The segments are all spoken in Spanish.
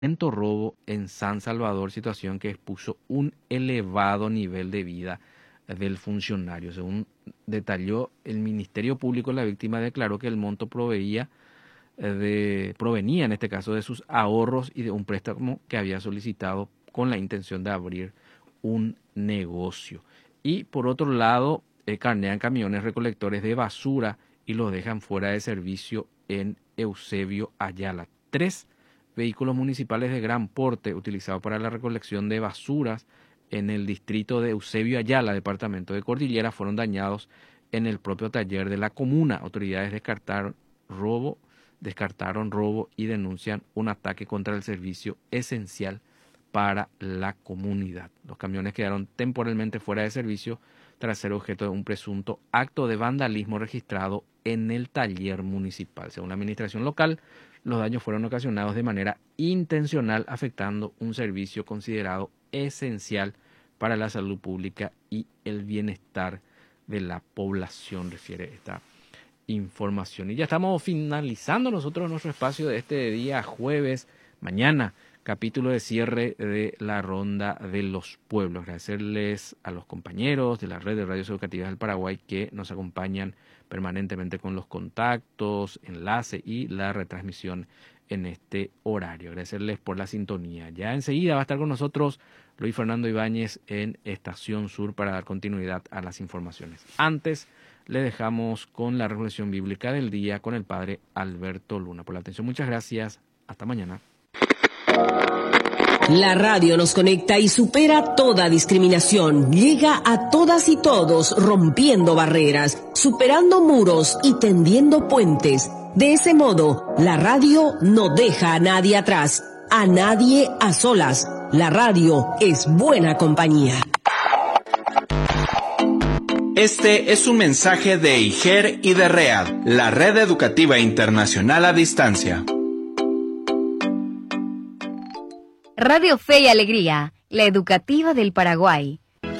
robo en San Salvador, situación que expuso un elevado nivel de vida del funcionario. Según detalló el Ministerio Público, la víctima declaró que el monto provenía en este caso de sus ahorros y de un préstamo que había solicitado con la intención de abrir un negocio. Y por otro lado, carnean camiones recolectores de basura y los dejan fuera de servicio en Eusebio Ayala. 3 vehículos municipales de gran porte utilizados para la recolección de basuras en el distrito de Eusebio Ayala, departamento de Cordillera, fueron dañados en el propio taller de la comuna. Autoridades descartaron robo y denuncian un ataque contra el servicio esencial para la comunidad. Los camiones quedaron temporalmente fuera de servicio tras ser objeto de un presunto acto de vandalismo registrado en el taller municipal. Según la administración local, los daños fueron ocasionados de manera intencional, afectando un servicio considerado esencial para la salud pública y el bienestar de la población, refiere esta información. Y ya estamos finalizando nosotros nuestro espacio de este día jueves. Mañana, capítulo de cierre de la Ronda de los Pueblos. Agradecerles a los compañeros de la Red de Radios Educativas del Paraguay que nos acompañan permanentemente con los contactos, enlace y la retransmisión en este horario. Agradecerles por la sintonía. Ya enseguida va a estar con nosotros Luis Fernando Ibáñez en Estación Sur para dar continuidad a las informaciones. Antes, le dejamos con la reflexión bíblica del día con el padre Alberto Luna. Por la atención, muchas gracias. Hasta mañana. La radio nos conecta y supera toda discriminación. Llega a todas y todos, rompiendo barreras, superando muros y tendiendo puentes. De ese modo, la radio no deja a nadie atrás, a nadie a solas. La radio es buena compañía. Este es un mensaje de IGER y de READ, la Red Educativa Internacional a Distancia. Radio Fe y Alegría, la educativa del Paraguay.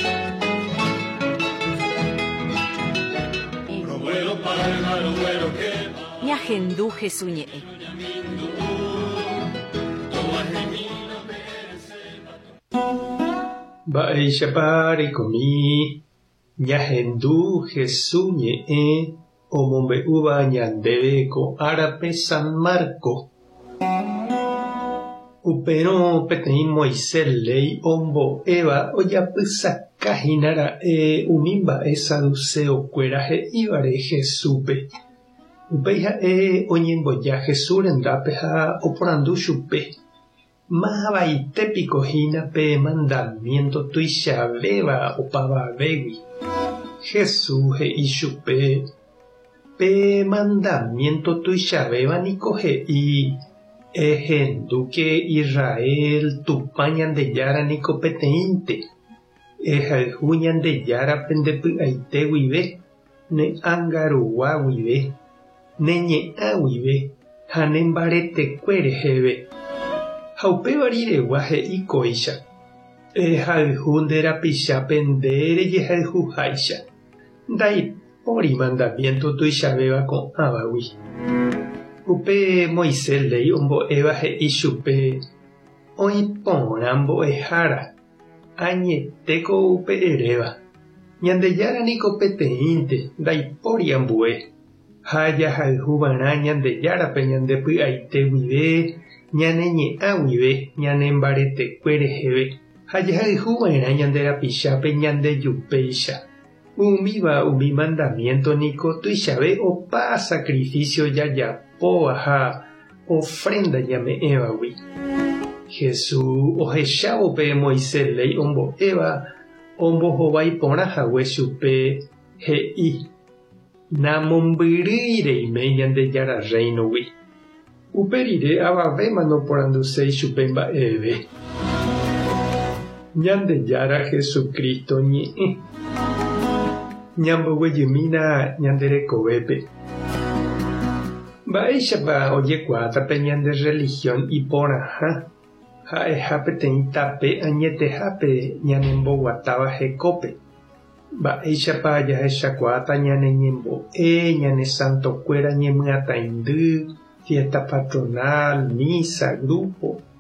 Ñagenduje suñe. Baishapari komi ñahenduje suñe omombe'úva ñandéve ko árape San Marco. Upérõ peteĩ Moisés ley ombo'éva ojapysakahínara'e umi mba'e saduceokuéra he'ívare Jesúspe. Upéi ha'e oñemboja Jesús rendápe ha oporandu chupe. Mavaitépiko hína pe mandamiento tuichavéva opavavégui. Jesús he'i chupe. Pe mandamiento tuichavéva niko he'i ehenduke Israel tupa ñandejára niko peteĩnte. Ehayhu ñandejára pendepy'aite guive, ne ãngarugua guive, ne ñe'ã guive ha ne mbaretekuére héve. Ha upéva riregua he'i kóicha. Ehayhu nderapichápe nderejeayhuháicha. Ndaipóri mandamiento tuichavéva ko'ãvagui. Upe Moisés ley ombo'éva he'i chupe oĩporã mbo'ehára añetéko upe eréva. Ñandejára niko peteĩnte ndaipóri ambue. Ha jahayhuva'erã ñandejárape ñandepy'aite guive, ñane ñe'ã guive, ñane mbaretekuére héve. Ha jahayhuva'erã ñanderapichápe ñandejupéicha. Umi mandamiento niko tuichave opa sacrificio jajapóva ha ofrenda ñame'ẽvagui. Jesús ohechávo pe Moisés ley ombo'éva ombohovái porãhague chupe he'i namombyrýireime ñandejára reinogui. Uperire avavéma noporanduséi chupe mba'eve. Ñandejára Jesucristo ñe'ẽ. Ñamboguejymína ñanderekovépe. Mba'éichapa ojekuaátape ñande religión iporãha ha'eha peteĩ tape añetehápe ñanemboguatáva hekópe. Mba'éichapa jahechakuaáta ñane ñembo'e, ñane santokuéra ñemyatãindy, fiesta patronal, misa, grupo.